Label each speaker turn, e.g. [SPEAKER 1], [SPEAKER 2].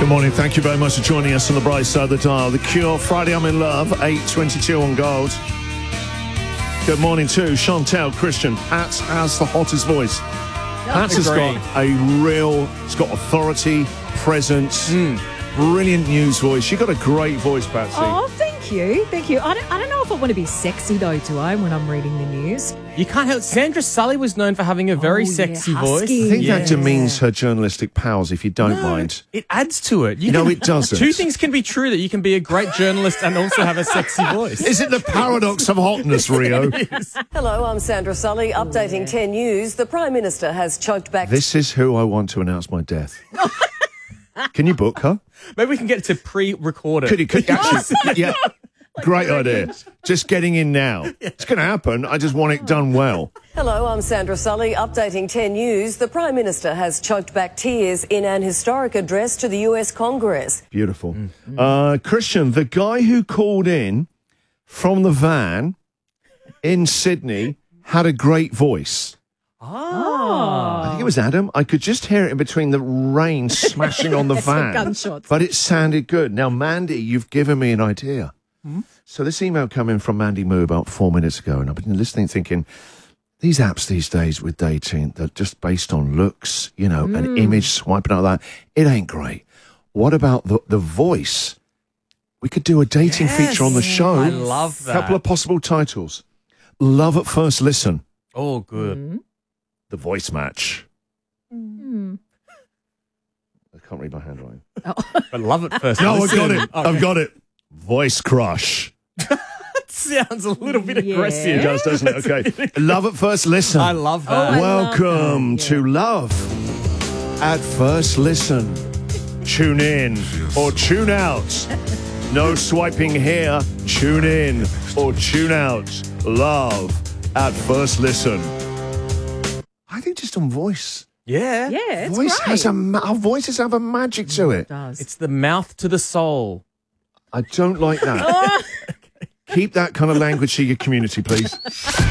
[SPEAKER 1] Good morning. Thank you very much for joining us on the bright side of the dial. The Cure, Friday I'm in Love, 8:22 on Gold. Good morning to Chantel Christian. Pat has the hottest voice. Pat has got it's got authority, presence, brilliant news voice. You've got a great voice, Patsy.
[SPEAKER 2] Oh, thank you. Thank you. I don't know if I want to be sexy, though, do I, when I'm reading the news?
[SPEAKER 3] You can't help. Sandra Sully was known for having a very sexy voice.
[SPEAKER 2] husky.
[SPEAKER 1] I think that demeans her journalistic powers, if you don't mind.
[SPEAKER 3] It adds to it.
[SPEAKER 1] No, it doesn't.
[SPEAKER 3] Two things can be true, that you can be a great journalist and also have a sexy voice.
[SPEAKER 1] Is it the paradox of hotness, Rio?
[SPEAKER 4] Hello, I'm Sandra Sully, updating 10 News. The Prime Minister has choked back...
[SPEAKER 1] This is who I want to announce my death. Can you book her?
[SPEAKER 3] Maybe we can get it to pre-record it.
[SPEAKER 1] Could you actually? Yeah. Great idea. Just getting in now. It's going to happen. I just want it done well.
[SPEAKER 4] Hello, I'm Sandra Sully, updating 10 News. The Prime Minister has choked back tears in an historic address to the US Congress.
[SPEAKER 1] Beautiful. Christian, the guy who called in from the van in Sydney had a great voice. I think it was Adam. I could just hear it in between the rain smashing on the van.
[SPEAKER 2] Gunshots.
[SPEAKER 1] But it sounded good. Now, Mandy, you've given me an idea. So this email came in from Mandy Moo about 4 minutes ago, and I've been listening thinking, these apps these days with dating, they're just based on looks, you know, an image, swiping out that. It ain't great. What about the voice? We could do a dating feature on the show.
[SPEAKER 3] I love that.
[SPEAKER 1] Couple of possible titles. Love at First Listen.
[SPEAKER 3] Oh, good.
[SPEAKER 1] The Voice Match. I can't read my handwriting.
[SPEAKER 3] I love it first.
[SPEAKER 1] No,
[SPEAKER 3] Listen.
[SPEAKER 1] I've got it.
[SPEAKER 3] Okay.
[SPEAKER 1] I've got it. Voice Crush.
[SPEAKER 3] Sounds a little bit
[SPEAKER 2] Yeah.
[SPEAKER 3] aggressive.
[SPEAKER 1] It does, doesn't it? Okay. Love at First Listen.
[SPEAKER 3] I love that.
[SPEAKER 1] Welcome to Love at First Listen. Tune in or tune out. No swiping here. Tune in or tune out. Love at First Listen. I think just on voice.
[SPEAKER 3] Yeah.
[SPEAKER 2] Yeah, it's
[SPEAKER 1] Voice
[SPEAKER 2] great.
[SPEAKER 1] has our voices have a magic to it.
[SPEAKER 2] It does.
[SPEAKER 3] It's the mouth to the soul.
[SPEAKER 1] I don't like that. Keep that kind of language to your community, please.